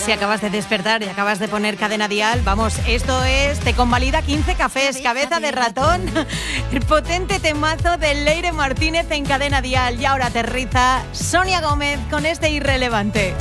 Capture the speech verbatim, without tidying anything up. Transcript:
Si acabas de despertar y acabas de poner Cadena Dial, vamos, esto es Te convalida quince cafés, cabeza de ratón, el potente temazo de Leire Martínez en Cadena Dial. Y ahora aterriza Sonia Gómez con este Irrelevante.